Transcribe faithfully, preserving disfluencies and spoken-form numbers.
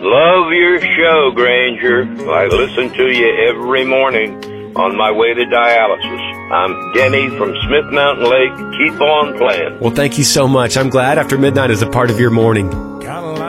Love your show, Granger. I listen to you every morning on my way to dialysis. I'm Denny from Smith Mountain Lake. Keep on playing. Well, thank you so much. I'm glad After Midnight is a part of your morning.